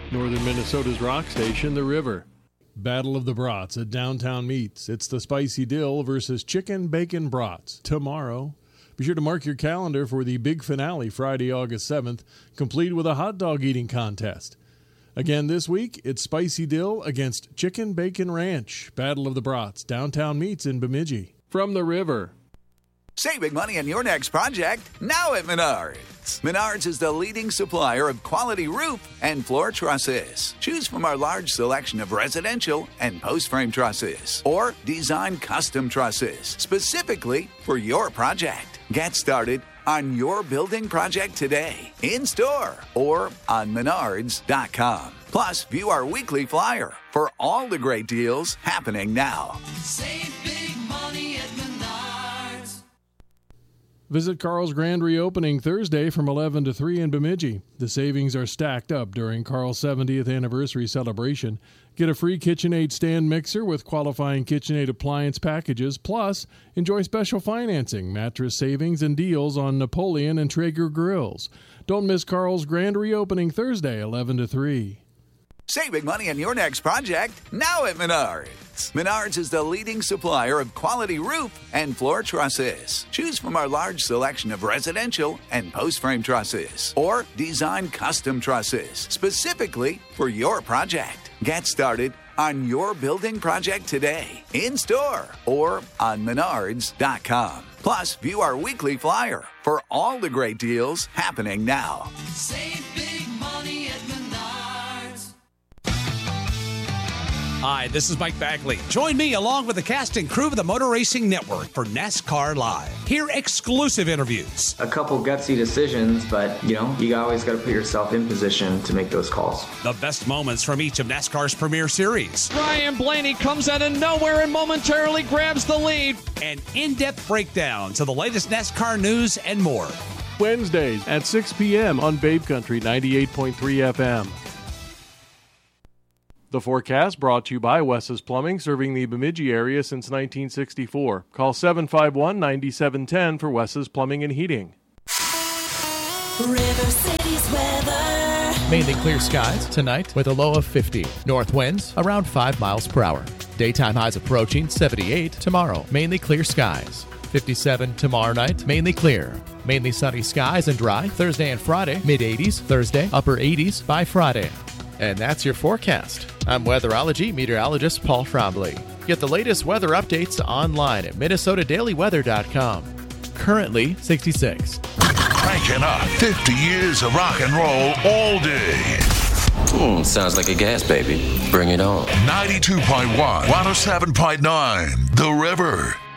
Northern Minnesota's rock station, The River. Battle of the Brats at Downtown Meats. It's the Spicy Dill versus Chicken Bacon Brats tomorrow. Be sure to mark your calendar for the big finale Friday, August 7th, complete with a hot dog eating contest. Again this week, it's Spicy Dill against Chicken Bacon Ranch. Battle of the Brats, Downtown Meats in Bemidji. From The River. Save big money on your next project now at Menards. Menards is the leading supplier of quality roof and floor trusses. Choose from our large selection of residential and post-frame trusses or design custom trusses specifically for your project. Get started on your building project today, in-store or on menards.com. Plus, view our weekly flyer for all the great deals happening now. Save big money at Menards. Visit Carl's grand reopening Thursday from 11 to 3 in Bemidji. The savings are stacked up during Carl's 70th anniversary celebration. Get a free KitchenAid stand mixer with qualifying KitchenAid appliance packages. Plus, enjoy special financing, mattress savings, and deals on Napoleon and Traeger grills. Don't miss Carl's grand reopening Thursday, 11 to 3. Save big money on your next project now at Menards. Menards is the leading supplier of quality roof and floor trusses. Choose from our large selection of residential and post-frame trusses or design custom trusses specifically for your project. Get started on your building project today, in-store or on menards.com. Plus, view our weekly flyer for all the great deals happening now. Save big money at Menards. Hi, this is Mike Bagley. Join me along with the cast and crew of the Motor Racing Network for NASCAR Live. Hear exclusive interviews. A couple gutsy decisions, but, you always got to put yourself in position to make those calls. The best moments from each of NASCAR's premier series. Ryan Blaney comes out of nowhere and momentarily grabs the lead. And in-depth breakdowns of the latest NASCAR news and more. Wednesdays at 6 p.m. on Babe Country 98.3 FM. The forecast brought to you by Wes's Plumbing, serving the Bemidji area since 1964. Call 751-9710 for Wes's Plumbing and Heating. River City's weather. Mainly clear skies tonight with a low of 50. North winds around 5 miles per hour. Daytime highs approaching 78 tomorrow. Mainly clear skies. 57 tomorrow night, mainly clear. Mainly sunny skies and dry Thursday and Friday. Mid-80s Thursday, upper 80s by Friday. And that's your forecast. I'm weatherology meteorologist Paul Trombley. Get the latest weather updates online at minnesotadailyweather.com. Currently 66. Cranking up 50 years of rock and roll all day. Sounds like a gas baby. Bring it on. 92.1, 107.9, The River.